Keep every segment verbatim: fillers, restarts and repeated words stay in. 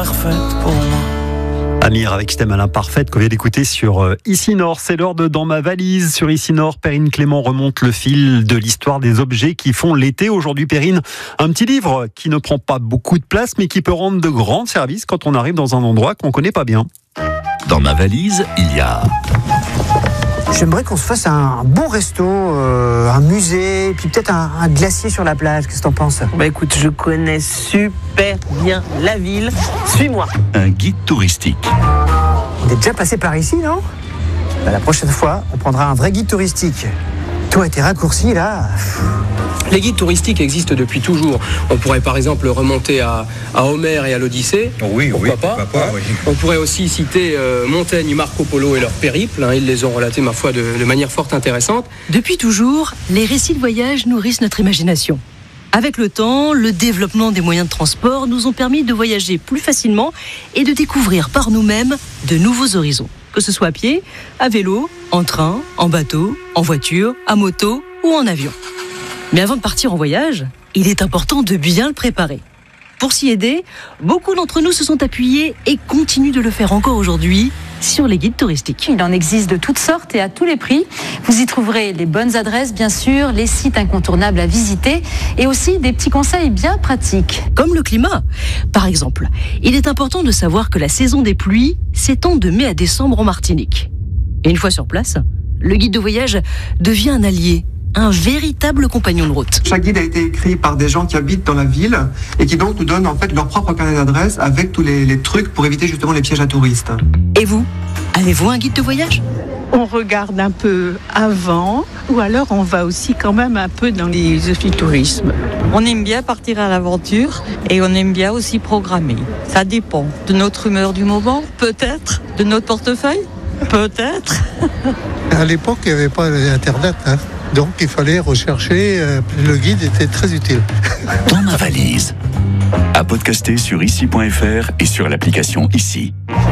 parfaite pour moi. Amir avec Je t'aime à l'imparfaite qu'on vient d'écouter sur euh, Ici Nord. C'est l'heure de Dans ma valise. Sur Ici Nord, Perrine Clément remonte le fil de l'histoire des objets qui font l'été. Aujourd'hui, Perrine, un petit livre qui ne prend pas beaucoup de place mais qui peut rendre de grands services quand on arrive dans un endroit qu'on ne connaît pas bien. Dans ma valise, il y a... J'aimerais qu'on se fasse un bon resto, euh, un musée, puis peut-être un, un glacier sur la plage. Qu'est-ce que t'en penses ? Bah écoute, je connais super bien la ville. Suis-moi. Un guide touristique. On est déjà passé par ici, non ? Bah, la prochaine fois, on prendra un vrai guide touristique. Tout a été raccourci, là. Les guides touristiques existent depuis toujours. On pourrait par exemple remonter à, à Homère et à l'Odyssée. Oui, pourquoi oui, pas, pourquoi pas, oui. On pourrait aussi citer euh, Montaigne, Marco Polo et leur périple. Hein, ils les ont relatés, ma foi, de, de manière fort intéressante. Depuis toujours, les récits de voyage nourrissent notre imagination. Avec le temps, le développement des moyens de transport nous ont permis de voyager plus facilement et de découvrir par nous-mêmes de nouveaux horizons. Que ce soit à pied, à vélo, en train, en bateau, en voiture, à moto ou en avion. Mais avant de partir en voyage, il est important de bien le préparer. Pour s'y aider, beaucoup d'entre nous se sont appuyés et continuent de le faire encore aujourd'hui sur les guides touristiques. Il en existe de toutes sortes et à tous les prix. Vous y trouverez les bonnes adresses, bien sûr, les sites incontournables à visiter et aussi des petits conseils bien pratiques. Comme le climat. Par exemple, il est important de savoir que la saison des pluies s'étend de mai à décembre en Martinique. Et une fois sur place, le guide de voyage devient un allié, un véritable compagnon de route. Chaque guide a été écrit par des gens qui habitent dans la ville et qui donc nous donnent en fait leur propre carnet d'adresse avec tous les, les trucs pour éviter justement les pièges à touristes. Et vous, avez-vous un guide de voyage ? On regarde un peu avant ou alors on va aussi quand même un peu dans les officitourismes. On aime bien partir à l'aventure et on aime bien aussi programmer. Ça dépend de notre humeur du moment, peut-être, de notre portefeuille, peut-être. À l'époque, il n'y avait pas Internet, hein. Donc il fallait rechercher, euh, le guide était très utile. Dans ma valise. À podcaster sur ici point f r et sur l'application Ici.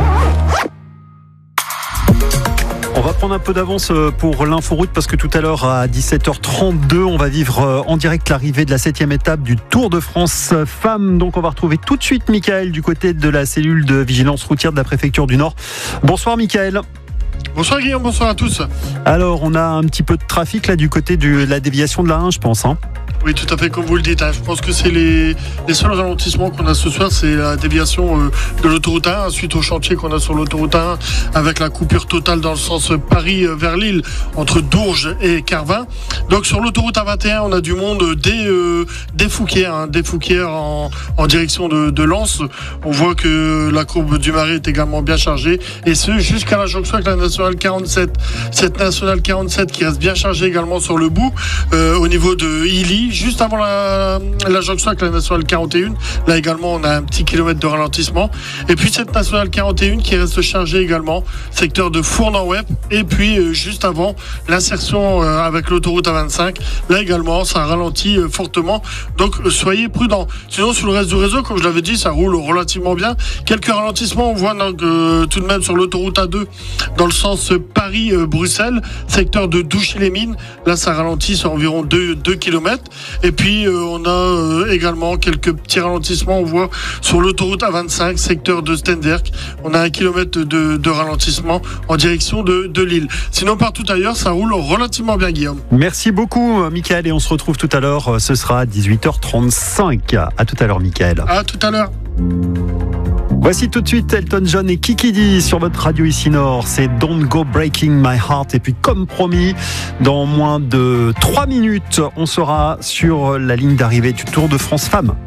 On va prendre un peu d'avance pour l'inforoute parce que tout à l'heure à dix-sept heures trente-deux, on va vivre en direct l'arrivée de la septième étape du Tour de France Femmes. Donc on va retrouver tout de suite Michael du côté de la cellule de vigilance routière de la préfecture du Nord. Bonsoir Michael. Bonsoir Guillaume, bonsoir à tous. Alors on a un petit peu de trafic là du côté de la déviation de la un, je pense. Hein. Oui, tout à fait, comme vous le dites. Hein. Je pense que c'est les, les seuls ralentissements qu'on a ce soir, c'est la déviation euh, de l'autoroute un, suite au chantier qu'on a sur l'autoroute un, avec la coupure totale dans le sens Paris euh, vers Lille, entre Dourges et Carvin. Donc sur l'autoroute A vingt et un, on a du monde dès, euh, dès Fouquières, hein, dès Fouquières en, en direction de, de Lens. On voit que la courbe du Marais est également bien chargée, et ce jusqu'à la jonction avec la nationale quarante-sept. Cette nationale quarante-sept qui reste bien chargée également sur le bout, euh, au niveau de Illy, juste avant la, la jonction avec la nationale quarante et un. Là également, on a un petit kilomètre de ralentissement. Et puis cette nationale quarante et un qui reste chargée également, secteur de Fournes-en-Web. Et puis euh, juste avant, l'insertion euh, avec l'autoroute A vingt-cinq. Là également, ça ralentit euh, fortement. Donc euh, soyez prudents. Sinon, sur le reste du réseau, comme je l'avais dit, ça roule relativement bien. Quelques ralentissements, on voit donc, euh, tout de même sur l'autoroute A deux, dans le sens Paris-Bruxelles, secteur de Douchy-les-Mines. Là, ça ralentit sur environ deux kilomètres. Et puis, euh, on a euh, également quelques petits ralentissements. On voit sur l'autoroute A vingt-cinq, secteur de Steenwerk. On a un kilomètre de, de ralentissement en direction de, de Lille. Sinon, partout ailleurs, ça roule relativement bien, Guillaume. Merci beaucoup, Michael. Et on se retrouve tout à l'heure. Ce sera à dix-huit heures trente-cinq. À tout à l'heure, Michael. À tout à l'heure. Voici tout de suite Elton John et Kiki D sur votre radio Ici Nord. C'est Don't Go Breaking My Heart. Et puis comme promis, dans moins de trois minutes, on sera sur la ligne d'arrivée du Tour de France Femmes.